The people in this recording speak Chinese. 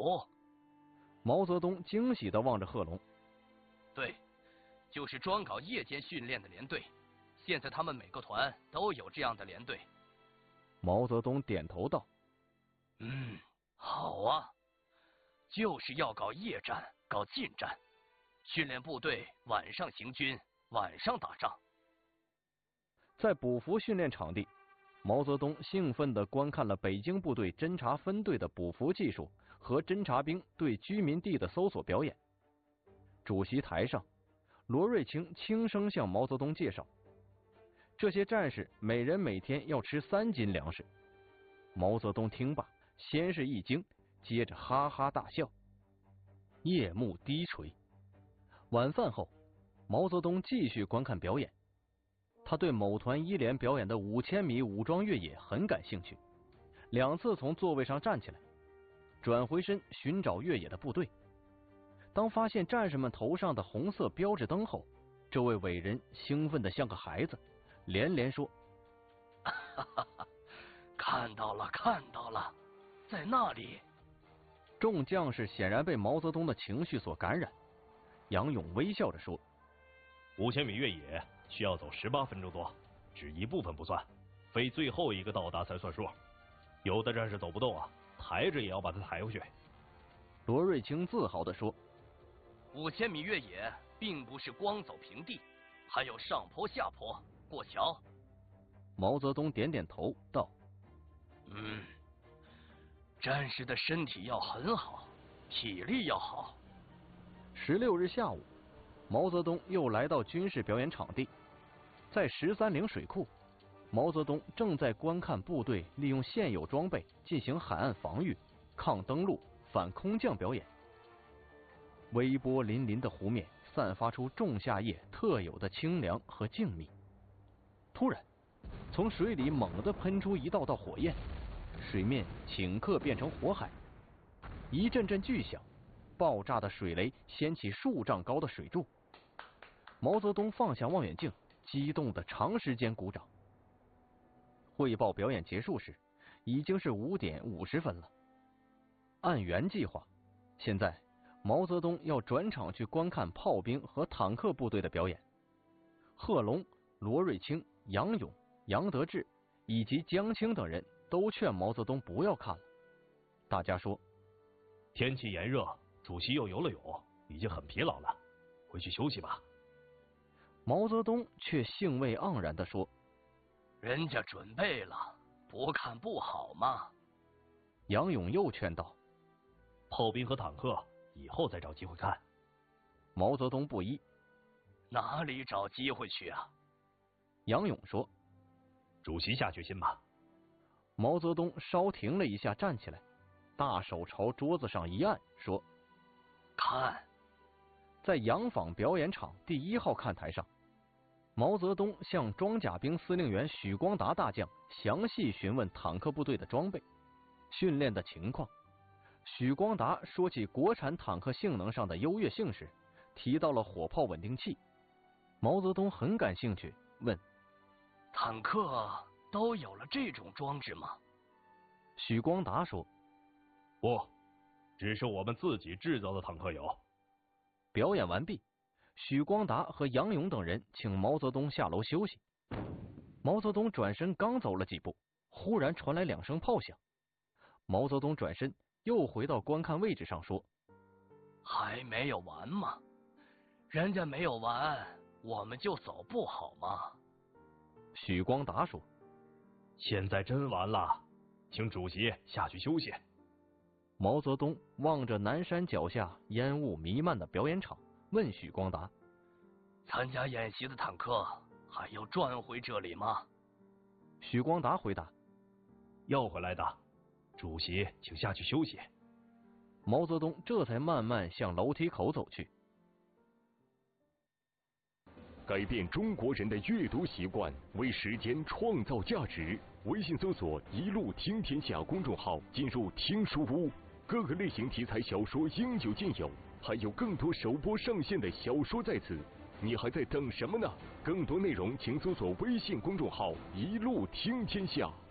毛泽东惊喜地望着贺龙。 对，就是专搞夜间训练的连队。现在他们每个团都有这样的连队。 毛泽东点头道： 好啊，就是要搞夜战，搞近战，训练部队晚上行军，晚上打仗。 在补服训练场地，毛泽东兴奋地观看了北京部队侦察分队的补服技术和侦察兵对居民地的搜索表演。主席台上，罗瑞卿轻声向毛泽东介绍，这些战士每人每天要吃3斤粮食。毛泽东听罢，先是一惊，接着哈哈大笑。夜幕低垂，晚饭后，毛泽东继续观看表演。他对某团一连表演的5000米武装越野很感兴趣，2次从座位上站起来，转回身寻找越野的部队。当发现战士们头上的红色标志灯后，这位伟人兴奋得像个孩子，连连说： 看到了，看到了，在那里。 众将士显然被毛泽东的情绪所感染。杨勇微笑着说 ：5000米越野需要走18分钟多，只一部分不算，非最后一个到达才算数。有的战士走不动啊，抬着也要把他抬回去。 罗瑞卿自豪地说 ：5000米越野并不是光走平地，还有上坡下坡，过桥。 毛泽东点点头道： 战士的身体要很好，体力要好。 16日下午，毛泽东又来到军事表演场地，在13陵水库，毛泽东正在观看部队利用现有装备进行海岸防御、抗登陆、反空降表演。微波粼粼的湖面散发出仲夏夜特有的清凉和静谧。突然，从水里猛地喷出一道道火焰，水面顷刻变成火海。一阵阵巨响，爆炸的水雷掀起数丈高的水柱。毛泽东放下望远镜，激动地长时间鼓掌。汇报表演结束时，已经是5点50分了。按原计划，现在毛泽东要转场去观看炮兵和坦克部队的表演。贺龙、罗瑞卿、杨勇、杨得志以及江青等人都劝毛泽东不要看了。大家说， 天气炎热，主席又游了泳，已经很疲劳了，回去休息吧。 毛泽东却兴味盎然地说： 人家准备了，不看不好吗？ 杨勇又劝道： 炮兵和坦克以后再找机会看。 毛泽东不依： 哪里找机会去啊？ 杨勇说： 主席下决心吧。 毛泽东稍停了一下，站起来，大手朝桌子上一按，说： 看。 在洋坊表演场第1号看台上，毛泽东向装甲兵司令员许光达大将详细询问坦克部队的装备、训练的情况。许光达说起国产坦克性能上的优越性时，提到了火炮稳定器。毛泽东很感兴趣，问： 坦克都有了这种装置吗？ 许光达说： 不，只是我们自己制造的坦克有。 表演完毕，许光达和杨勇等人请毛泽东下楼休息。毛泽东转身刚走了几步，忽然传来2声炮响。毛泽东转身又回到观看位置上，说： 还没有完吗？人家没有完，我们就走不好吗？ 许光达说： 现在真完了，请主席下去休息。 毛泽东望着南山脚下烟雾弥漫的表演场，问许光达： 参加演习的坦克还要转回这里吗？ 许光达回答： 要回来的，主席请下去休息。 毛泽东这才慢慢向楼梯口走去。 改变中国人的阅读习惯，为时间创造价值。微信搜索“一路听天下”公众号，进入听书屋，各个类型题材小说应有尽有，还有更多首播上线的小说在此，你还在等什么呢？更多内容请搜索微信公众号“一路听天下”。